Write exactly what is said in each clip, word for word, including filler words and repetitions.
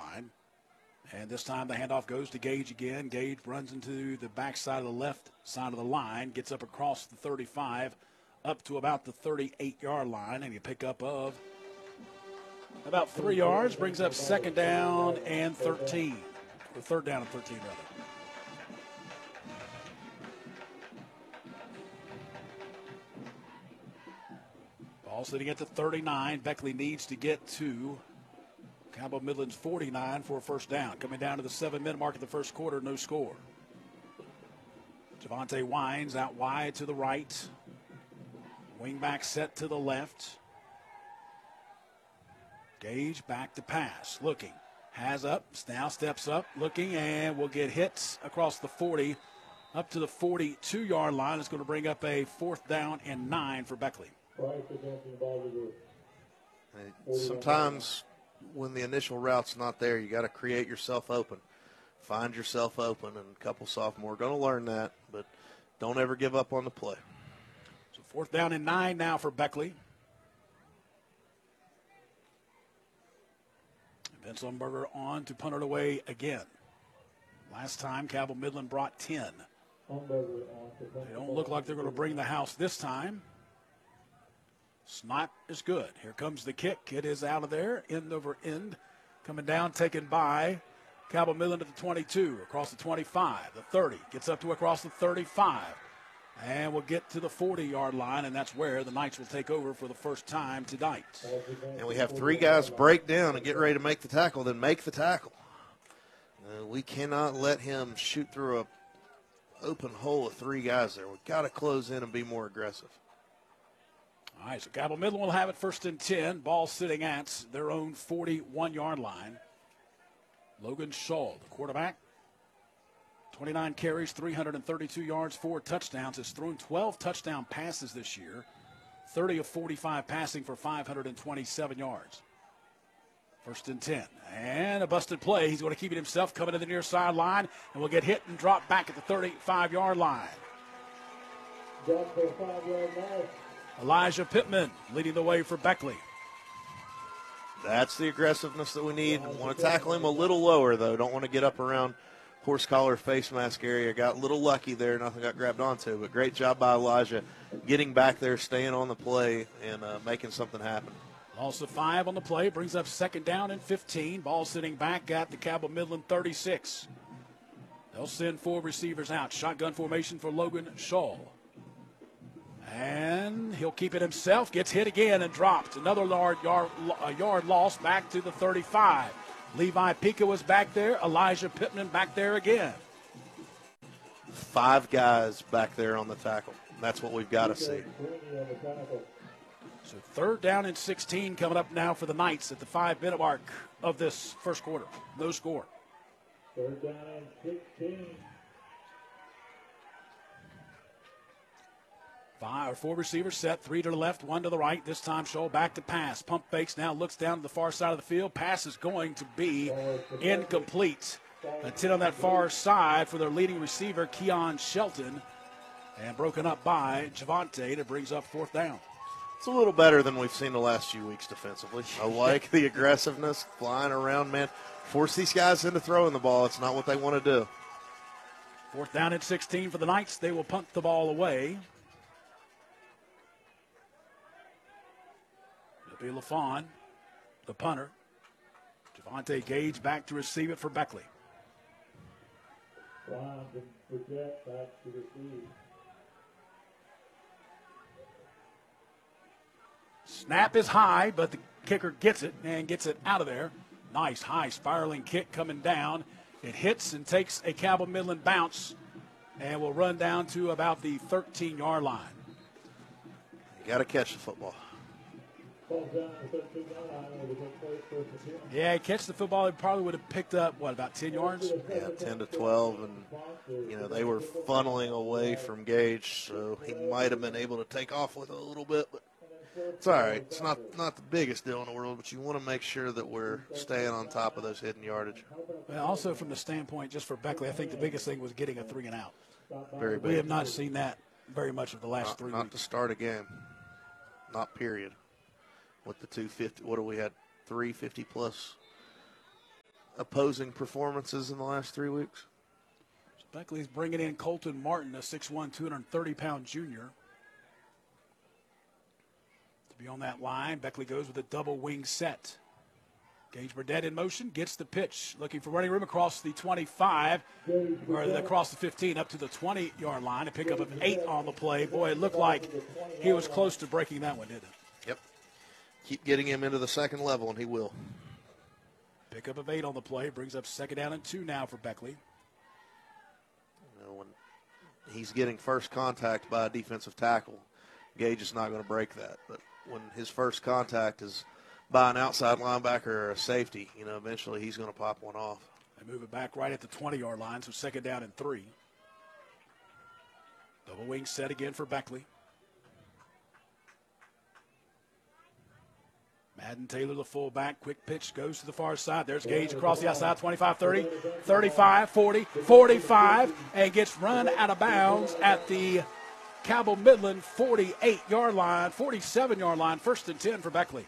line. And this time the handoff goes to Gage again. Gage runs into the backside of the left side of the line, gets up across the thirty-five, up to about the thirty-eight-yard line, and you pick up of about three yards, brings up second down and thirteen, or third down and thirteen, rather. Ball sitting at the thirty-nine. Beckley needs to get to Cabo Midland's forty-nine for a first down. Coming down to the seven-minute mark of the first quarter, no score. Javante Wines out wide to the right. Wingback set to the left. Gage back to pass, looking. Has up, now steps up, looking, and will get hits across the forty, up to the forty-two-yard line. It's going to bring up a fourth down and nine for Beckley. Sometimes when the initial route's not there, you got to create yourself open. Find yourself open, and a couple sophomore are going to learn that, but don't ever give up on the play. So fourth down and nine now for Beckley. Vince Lumberger on to punt it away again. Last time, Cabell Midland brought ten. They don't look like they're going to bring the house this time. Snot is good. Here comes the kick. It is out of there, end over end. Coming down, taken by Cabell Midland at the twenty-two, across the twenty-five, the thirty, gets up to across the thirty-five, and will get to the forty-yard line, and that's where the Knights will take over for the first time tonight. And we have three guys break down and get ready to make the tackle, then make the tackle. Uh, we cannot let him shoot through a open hole of three guys there. We've got to close in and be more aggressive. All right, so Cabell Midland will have it first and ten. Ball sitting at their own forty-one-yard line. Logan Shaw, the quarterback. twenty-nine carries, three hundred thirty-two yards, four touchdowns. Has thrown twelve touchdown passes this year. thirty of forty-five passing for five hundred twenty-seven yards. First and ten. And a busted play. He's going to keep it himself, coming to the near sideline, and will get hit and drop back at the thirty-five-yard line. Elijah Pittman leading the way for Beckley. That's the aggressiveness that we need. Want to tackle him a little lower, though. Don't want to get up around horse collar, face mask area. Got a little lucky there. Nothing got grabbed onto. But great job by Elijah getting back there, staying on the play, and uh, making something happen. Also five on the play. Brings up second down and fifteen. Ball sitting back at the Cabell Midland thirty-six. They'll send four receivers out. Shotgun formation for Logan Shaw. And he'll keep it himself. Gets hit again and dropped. Another yard, yard, a yard loss back to the thirty-five. Levi Pica was back there. Elijah Pittman back there again. Five guys back there on the tackle. That's what we've got to see. So third down and sixteen coming up now for the Knights at the five-minute mark of this first quarter. No score. Third down and sixteen. Five or four receivers set, three to the left, one to the right. This time, Scholl back to pass. Pump fakes now, looks down to the far side of the field. Pass is going to be incomplete. A ten on that far side for their leading receiver, Keon Shelton. And broken up by Javante. That brings up fourth down. It's a little better than we've seen the last few weeks defensively. I like the aggressiveness, flying around, man. Force these guys into throwing the ball. It's not what they want to do. Fourth down and sixteen for the Knights. They will punt the ball away. It'll be LaFawn, the punter. Javante Gage back to receive it for Beckley. Snap is high, but the kicker gets it and gets it out of there. Nice high spiraling kick coming down. It hits and takes a Cabell Midland bounce and will run down to about the thirteen-yard line. You got to catch the football. Yeah, catch the football. He probably would have picked up, what, about ten yards? Yeah, ten to twelve. And, you know, they were funneling away from Gage, so he might have been able to take off with it a little bit. But it's all right. It's not, not the biggest deal in the world, but you want to make sure that we're staying on top of those hidden yardage. Well, also from the standpoint, just for Beckley, I think the biggest thing was getting a three and out. Very big. We have not seen that very much of the last not, three not weeks. Not to start a game. Not period. With the two fifty, what do we had? three fifty plus opposing performances in the last three weeks. So Beckley's bringing in Colton Martin, a six one, two hundred thirty pound junior. To be on that line, Beckley goes with a double wing set. Gage Burdett in motion, gets the pitch, looking for running room across the twenty-five, or across the fifteen, up to the twenty-yard line. A pickup of eight on the play. Boy, it looked like he was close to breaking that one, didn't it? Yep. Keep getting him into the second level, and he will. Pickup of eight on the play, brings up second down and two now for Beckley. You know, when he's getting first contact by a defensive tackle, Gage is not going to break that. But when his first contact is by an outside linebacker or a safety, you know, eventually he's going to pop one off. They move it back right at the twenty-yard line, so second down and three. Double wing set again for Beckley. Madden Taylor, the fullback. Quick pitch goes to the far side. There's Gage across the outside, twenty-five, thirty, thirty-five, forty, forty-five, and gets run out of bounds at the Cabell Midland forty-eight-yard line, forty-seven-yard line, first and ten for Beckley.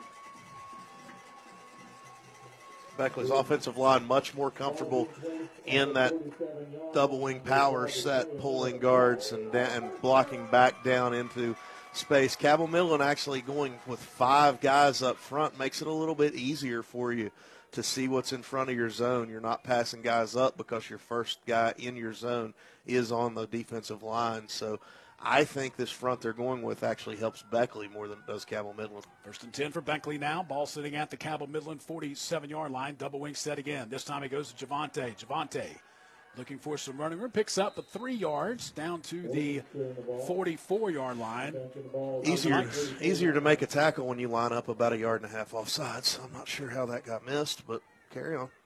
Beckley's offensive line much more comfortable in that double wing power set, pulling guards and, and blocking back down into space. Cabell Midland actually going with five guys up front makes it a little bit easier for you to see what's in front of your zone. You're not passing guys up because your first guy in your zone is on the defensive line. So I think this front they're going with actually helps Beckley more than it does Cabell Midland. First and ten for Beckley now. Ball sitting at the Cabell Midland forty-seven-yard line. Double wing set again. This time he goes to Javante. Javante looking for some running room. Picks up but three yards down to the forty-four-yard line. Easier, easier to make a tackle when you line up about a yard and a half offside. So I'm not sure how that got missed, but carry on.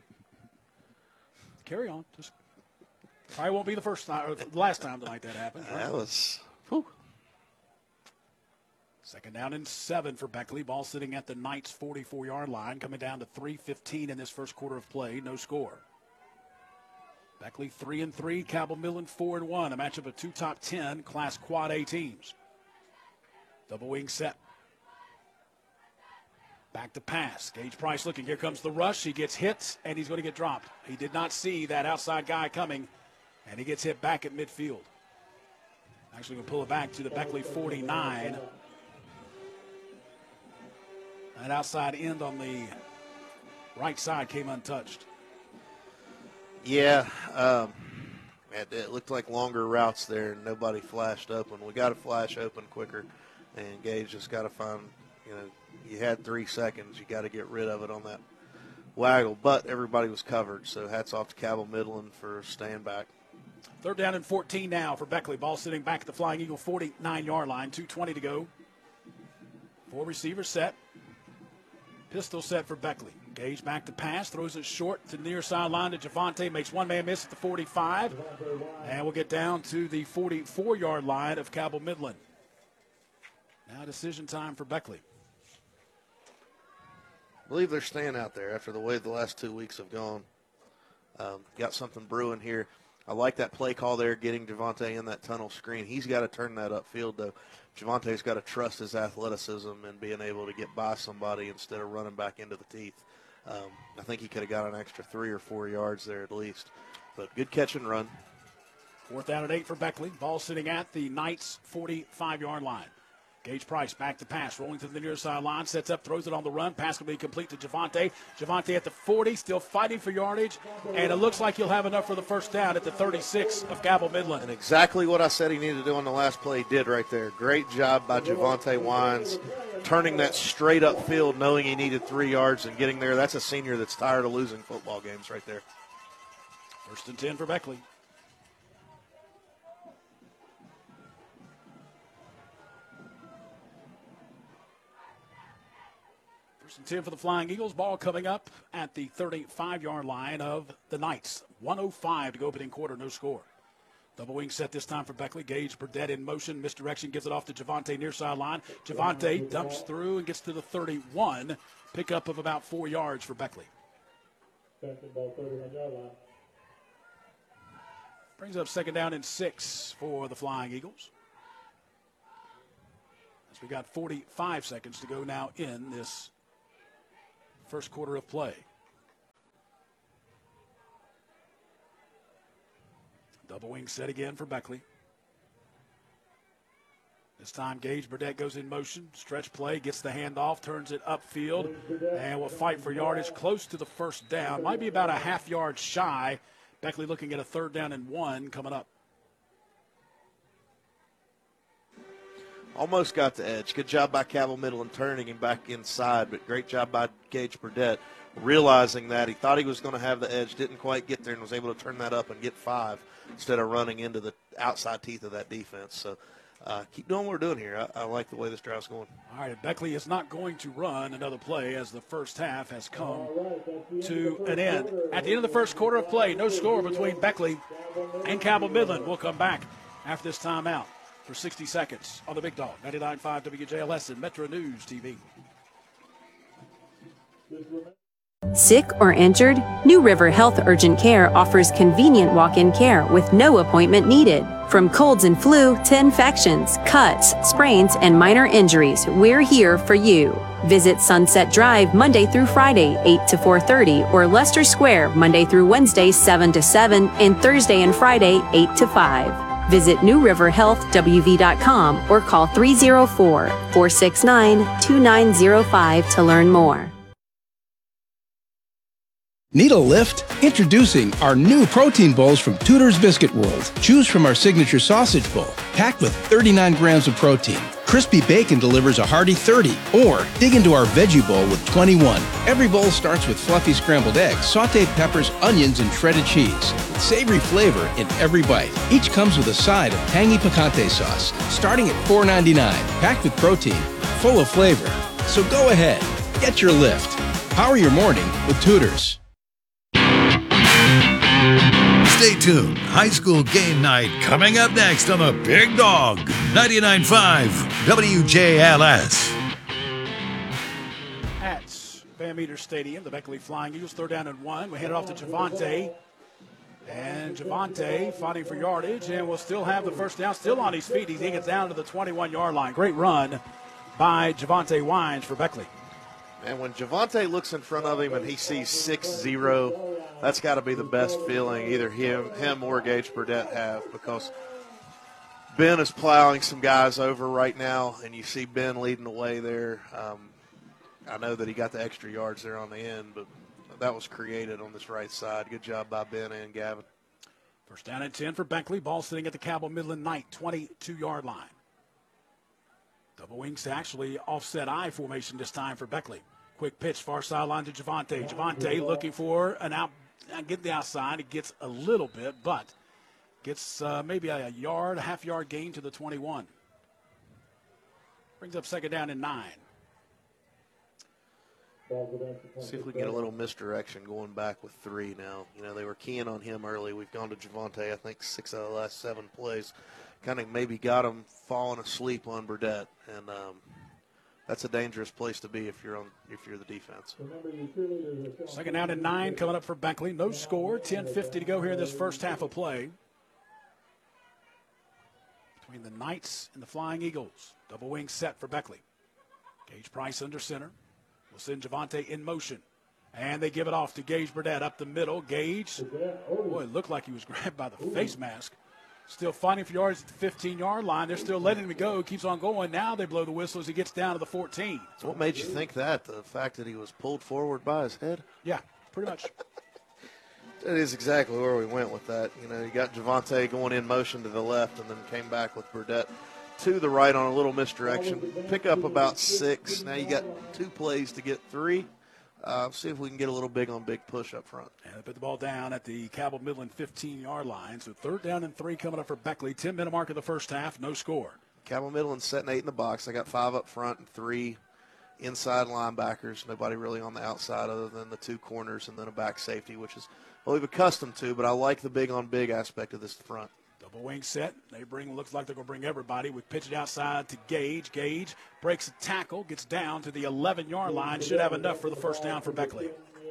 Carry on. Just probably won't be the first time or the last time tonight that happened. Right? That was whew. Second down and seven for Beckley. Ball sitting at the Knights forty-four-yard line. Coming down to three fifteen in this first quarter of play. No score. Beckley three and three. Cabell Midland four and one. A matchup of two top ten Class Quad A teams. Double wing set. Back to pass. Gage Price looking. Here comes the rush. He gets hit, and he's going to get dropped. He did not see that outside guy coming, and he gets hit back at midfield. Actually going to pull it back to the Beckley forty-nine. That outside end on the right side came untouched. Yeah, um, it, it looked like longer routes there, and nobody flashed open. We got to flash open quicker, and Gage just got to find, you know, you had three seconds. You got to get rid of it on that waggle, but everybody was covered, so hats off to Cabell Midland for staying back. Third down and fourteen now for Beckley. Ball sitting back at the Flying Eagle forty-nine-yard line, two twenty to go. Four receivers set. Pistol set for Beckley. Gage back to pass, throws it short to the near sideline to Javante, makes one man miss at the forty-five, and we'll get down to the forty-four-yard line of Cabell Midland. Now decision time for Beckley. I believe they're staying out there after the way the last two weeks have gone. Um, got something brewing here. I like that play call there, getting Javante in that tunnel screen. He's got to turn that upfield, though. Javante's got to trust his athleticism and being able to get by somebody instead of running back into the teeth. Um, I think he could have got an extra three or four yards there at least. But good catch and run. Fourth down and eight for Beckley. Ball sitting at the Knights forty-five-yard line. Gage Price back to pass, rolling to the near sideline, sets up, throws it on the run. Pass will be complete to Javante. Javante at the forty, still fighting for yardage, and it looks like he'll have enough for the first down at the thirty-six of Cabell Midland. And exactly what I said he needed to do on the last play, he did right there. Great job by Javante Wines, turning that straight up field, knowing he needed three yards and getting there. That's a senior that's tired of losing football games right there. First and ten for Beckley. First and ten for the Flying Eagles. Ball coming up at the thirty-five-yard line of the Knights. one oh five to go opening quarter, no score. Double wing set this time for Beckley. Gage Burdett in motion. Misdirection gives it off to Javante near sideline. Javante dumps through and gets to the thirty-one. Pickup of about four yards for Beckley. Brings up second down and six for the Flying Eagles. As we got forty-five seconds to go now in this first quarter of play. Double wing set again for Beckley. This time Gage Burdett goes in motion. Stretch play, gets the handoff, turns it upfield, and will fight for yardage close to the first down. Might be about a half yard shy. Beckley looking at a third down and one coming up. Almost got the edge. Good job by Cabell Midland turning him back inside, but great job by Gage Burdett realizing that. He thought he was going to have the edge, didn't quite get there, and was able to turn that up and get five instead of running into the outside teeth of that defense. So uh, keep doing what we're doing here. I, I like the way this drive's going. All right, Beckley is not going to run another play as the first half has come to an end. At the end of the first quarter of play, no score between Beckley and Cabell Midland. We'll come back after this timeout for sixty seconds on the Big Dog, ninety-nine point five W J L S and Metro News T V. Sick or injured? New River Health Urgent Care offers convenient walk-in care with no appointment needed. From colds and flu to infections, cuts, sprains, and minor injuries, we're here for you. Visit Sunset Drive Monday through Friday, eight to four thirty, or Leicester Square Monday through Wednesday, seven to seven, and Thursday and Friday, eight to five. Visit new river health w v dot com or call three oh four, four six nine, two nine oh five to learn more. Need a lift? Introducing our new protein bowls from Tudor's Biscuit World. Choose from our signature sausage bowl, packed with thirty-nine grams of protein. Crispy bacon delivers a hearty thirty, or dig into our veggie bowl with twenty-one. Every bowl starts with fluffy scrambled eggs, sautéed peppers, onions, and shredded cheese. Savory flavor in every bite. Each comes with a side of tangy picante sauce, starting at four ninety-nine. Packed with protein, full of flavor. So go ahead, get your lift. Power your morning with Tudor's. Stay tuned. High school game night coming up next on the Big Dog, ninety-nine point five W J L S. At Van Meter Stadium, the Beckley Flying Eagles, third down and one. We hand it off to Javante. And Javante fighting for yardage and will still have the first down, still on his feet. He gets down to the twenty-one-yard line. Great run by Javante Wines for Beckley. And when Javante looks in front of him and he sees six zero, that's got to be the best feeling either him him or Gage Burdett have, because Ben is plowing some guys over right now, and you see Ben leading the way there. Um, I know that he got the extra yards there on the end, but that was created on this right side. Good job by Ben and Gavin. First down and ten for Beckley. Ball sitting at the Cabell Midland Knight twenty-two-yard line. Double wings to actually offset I formation this time for Beckley. Quick pitch, far sideline to Javante. Javante looking for an out, get the outside. It gets a little bit, but gets uh, maybe a yard, a half yard gain to the twenty-one. Brings up second down and nine. See if we can get a little misdirection going back with three now. You know, they were keying on him early. We've gone to Javante, I think, six out of the last seven plays. Kind of maybe got him falling asleep on Burdett, and um, that's a dangerous place to be if you're on if you're the defense. Second down and nine coming up for Beckley. No score, ten fifty to go here in this first half of play. Between the Knights and the Flying Eagles. Double wing set for Beckley. Gage Price under center. We'll send Javante in motion. And they give it off to Gage Burdett up the middle. Gage, boy, it looked like he was grabbed by the face mask. Still fighting for yards at the fifteen-yard line. They're still letting him go. Keeps on going. Now they blow the whistle as he gets down to the fourteen. So what made you think that? The fact that he was pulled forward by his head? Yeah, pretty much. That is exactly where we went with that. You know, you got Javante going in motion to the left and then came back with Burdett to the right on a little misdirection. Pick up about six. Now you got two plays to get three. Uh, see if we can get a little big on big push up front. And they put the ball down at the Cabell Midland fifteen-yard line. So third down and three coming up for Beckley. ten-minute mark of the first half, no score. Cabell Midland setting eight in the box. They got five up front and three inside linebackers. Nobody really on the outside other than the two corners and then a back safety, which is what we've accustomed to, but I like the big on big aspect of this front. Double wing set. They bring, looks like they're going to bring everybody. We pitch it outside to Gage. Gage breaks a tackle, gets down to the eleven-yard line. Should have enough for the first down for Beckley.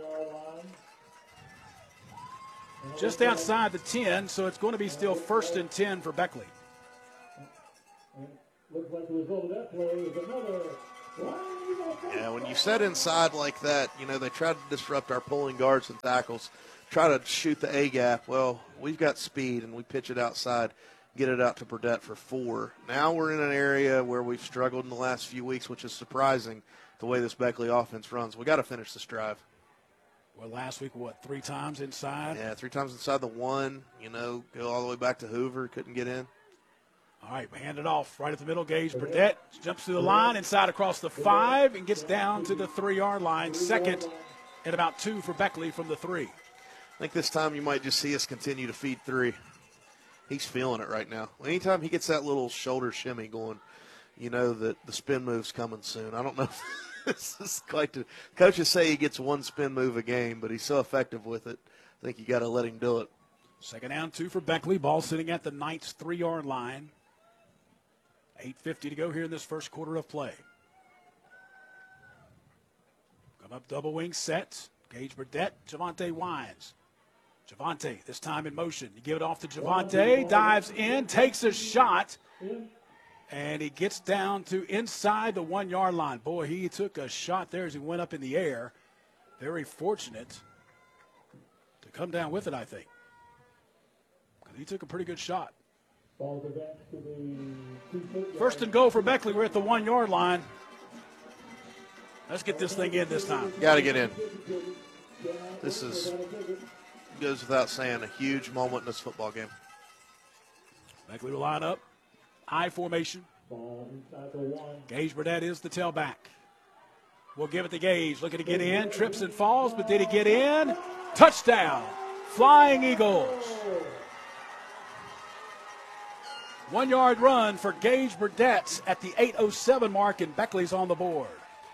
Just outside the ten, so it's going to be still first and ten for Beckley. Looks like the result of that play is another Flying Eagle Yeah, when you set inside like that, you know, they try to disrupt our pulling guards and tackles, try to shoot the A-gap. Well, we've got speed, and we pitch it outside, get it out to Burdett for four. Now we're in an area where we've struggled in the last few weeks, which is surprising the way this Beckley offense runs. We got to finish this drive. Well, last week, what, three times inside? Yeah, three times inside the one, you know, go all the way back to Hoover, couldn't get in. All right, hand it off right at the middle. Gage Burdett jumps to the line, inside across the five, and gets down to the three-yard line. Second and about two for Beckley from the three. I think this time you might just see us continue to feed three. He's feeling it right now. Anytime he gets that little shoulder shimmy going, you know that the spin move's coming soon. I don't know if this is quite to, coaches say he gets one spin move a game, but he's so effective with it. I think you got to let him do it. Second down, two for Beckley. Ball sitting at the Knights' three-yard line. eight fifty to go here in this first quarter of play. Come up double wing set. Gage Burdett, Javante Wines. Javante, this time in motion. You give it off to Javante, dives in, takes a shot, and he gets down to inside the one-yard line. Boy, he took a shot there as he went up in the air. Very fortunate to come down with it, I think. Because he took a pretty good shot. First and goal for Beckley. We're at the one-yard line. Let's get this thing in this time. Got to get in. This is, goes without saying, a huge moment in this football game. Beckley will line up. High formation. Gage Burdett is the tailback. We'll give it to Gage. Looking to get in. Trips and falls, but did he get in? Touchdown. Flying Eagles. One-yard run for Gage Burdett at the eight oh seven mark, and Beckley's on the board.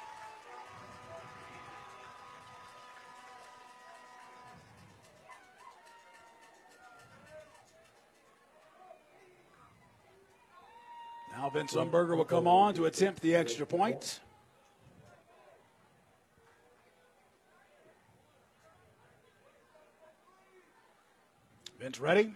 Now Vince Umberger will come on to attempt the extra point. Vince ready.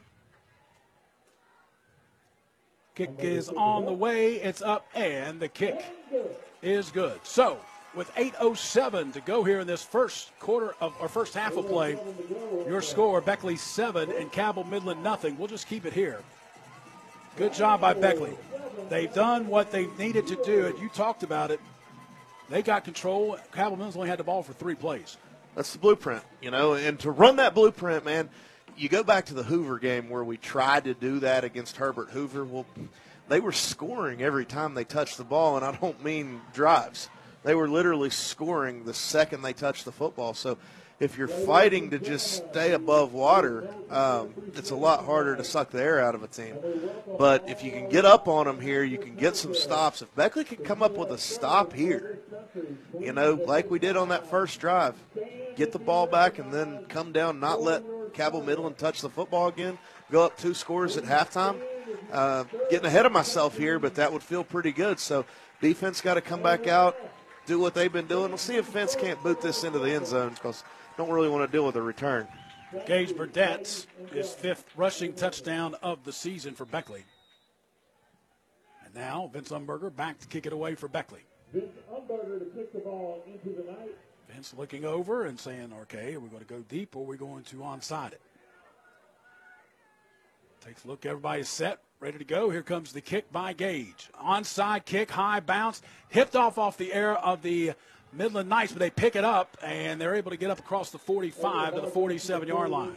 Kick is on the way. It's up, and the kick is good. So, with eight oh seven to go here in this first quarter of our first half of play, your score, Beckley seven and Cabell Midland nothing. We'll just keep it here. Good job by Beckley. They've done what they needed to do, and you talked about it. They got control. Cabell Midland's only had the ball for three plays. That's the blueprint, you know, and to run that blueprint, man, you go back to the Hoover game where we tried to do that against Herbert Hoover. Well, they were scoring every time they touched the ball, and I don't mean drives. They were literally scoring the second they touched the football. So if you're fighting to just stay above water, um, it's a lot harder to suck the air out of a team. But if you can get up on them here, you can get some stops. If Beckley can come up with a stop here, you know, like we did on that first drive, get the ball back and then come down, not let Cabell Midland touch the football again, go up two scores at halftime. Uh, getting ahead of myself here, but that would feel pretty good. So defense got to come back out, do what they've been doing. We'll see if Vince can't boot this into the end zone because don't really want to deal with a return. Gage Burdett, his fifth rushing touchdown of the season for Beckley. And now Vince Umberger back to kick it away for Beckley. Vince Umberger to kick the ball into the night. Vince looking over and saying, okay, are we going to go deep or are we going to onside it? Takes a look, everybody's set, ready to go. Here comes the kick by Gage. Onside kick, high bounce, hipped off off the air of the Midland Knights, but they pick it up, and they're able to get up across the forty-five to the forty-seven-yard line.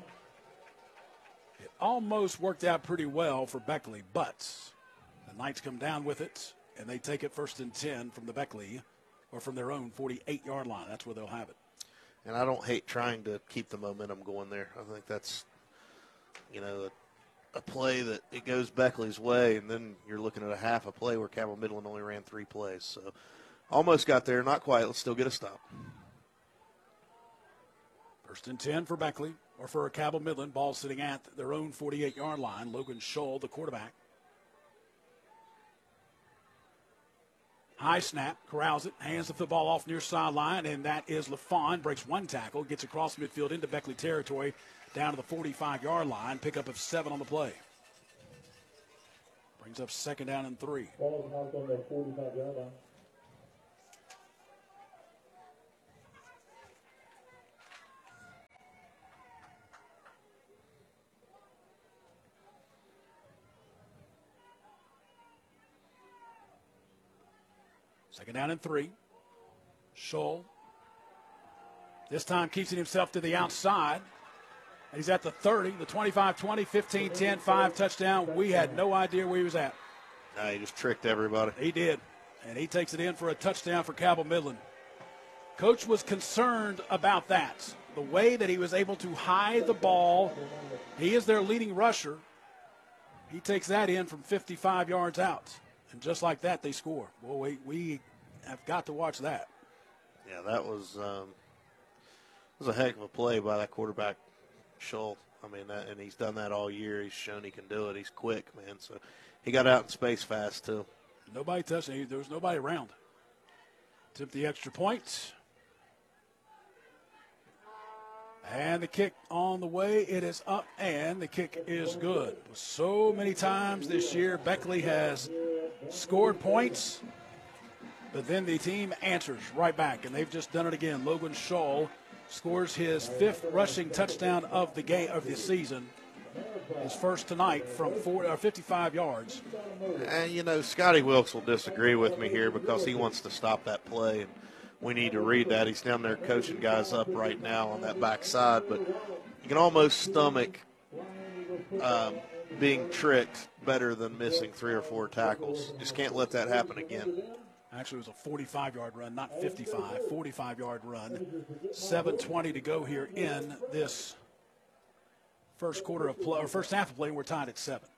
It almost worked out pretty well for Beckley, but the Knights come down with it, and they take it first and ten from the Beckley, or from their own forty-eight-yard line. That's where they'll have it. And I don't hate trying to keep the momentum going there. I think that's, you know, a, a play that it goes Beckley's way, and then you're looking at a half a play where Cabell Midland only ran three plays. So almost got there, not quite. Let's still get a stop. First and ten for Beckley, or for Cabell Midland. Ball sitting at their own forty-eight-yard line. Logan Scholl, the quarterback. High snap, corrals it, hands the football off near sideline, and that is LaFawn. Breaks one tackle, gets across midfield into Beckley territory, down to the forty-five-yard line. Pickup of seven on the play. Brings up second down and three. Ball is marked on the forty-five-yard line. Second down and three. Scholl. This time keeps it himself to the outside. And he's at the thirty, the twenty-five twenty, fifteen ten, five touchdown. We had no idea where he was at. Nah, he just tricked everybody. He did. And he takes it in for a touchdown for Cabell Midland. Coach was concerned about that. The way that he was able to hide the ball. He is their leading rusher. He takes that in from fifty-five yards out. And just like that, they score. Well, we, we have got to watch that. Yeah, that was um, was a heck of a play by that quarterback, Scholl. I mean, that, and he's done that all year. He's shown he can do it. He's quick, man. So he got out in space fast, too. Nobody touched him. There was nobody around. Tip the extra point. And the kick on the way. It is up, and the kick is good. So many times this year, Beckley has scored points, but then the team answers right back, and they've just done it again. Logan Scholl scores his fifth rushing touchdown of the game of the season. His first tonight from four, or fifty-five yards. And, you know, Scotty Wilkes will disagree with me here because he wants to stop that play, and we need to read that. He's down there coaching guys up right now on that backside, but you can almost stomach um, being tricked better than missing three or four tackles. Just can't let that happen again. Actually, it was a forty-five-yard run, not fifty-five, forty-five-yard run. seven twenty to go here in this first quarter of play, or first half of play, and we're tied at seven.